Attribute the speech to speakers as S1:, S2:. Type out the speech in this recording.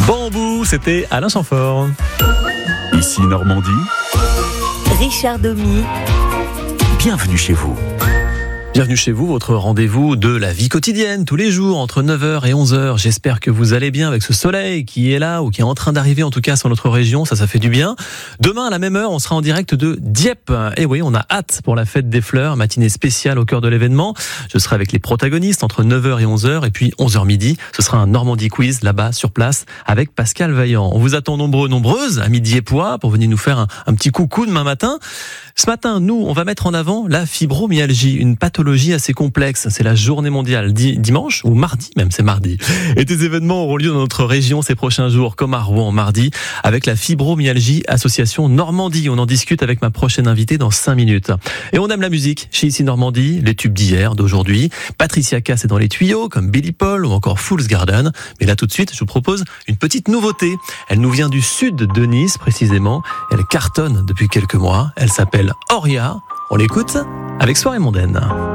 S1: Bambou, c'était Alain Chamfort.
S2: Ici Normandie.
S3: Richard Domy.
S2: Bienvenue chez vous.
S1: Bienvenue chez vous, votre rendez-vous de la vie quotidienne, tous les jours, entre 9h et 11h. J'espère que vous allez bien avec ce soleil qui est là, ou qui est en train d'arriver en tout cas sur notre région, ça fait du bien. Demain, à la même heure, on sera en direct de Dieppe. Et oui, on a hâte pour la fête des fleurs, matinée spéciale au cœur de l'événement. Je serai avec les protagonistes entre 9h et 11h, et puis 11h midi, ce sera un Normandie Quiz là-bas, sur place, avec Pascal Vaillant. On vous attend nombreuses, amis diepois, pour venir nous faire un petit coucou demain matin. Ce matin, nous, on va mettre en avant la fibromyalgie, une pathologie assez complexe. C'est la journée mondiale dimanche, ou mardi même, c'est mardi. Et des événements auront lieu dans notre région ces prochains jours, comme à Rouen mardi, avec la Fibromyalgie Association Normandie. On en discute avec ma prochaine invitée dans 5 minutes. Et on aime la musique chez Ici Normandie, les tubes d'hier, d'aujourd'hui. Patricia Cass est dans les tuyaux, comme Billy Paul ou encore Fool's Garden. Mais là, tout de suite, je vous propose une petite nouveauté. Elle nous vient du sud de Nice, précisément. Elle cartonne depuis quelques mois. Elle s'appelle Oria. On l'écoute avec Soirée Mondaine.